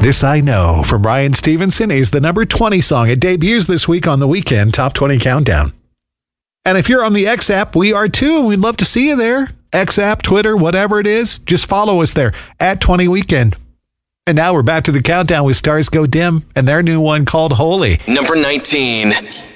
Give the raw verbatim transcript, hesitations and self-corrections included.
This I Know from Ryan Stevenson is the number twenty song. It debuts this week on the Weekend Top twenty Countdown. And if you're on the X app, we are too, and we'd love to see you there. X app, Twitter, whatever it is, just follow us there at twenty Weekend. And now we're back to the countdown with Stars Go Dim and their new one called Holy. Number nineteen.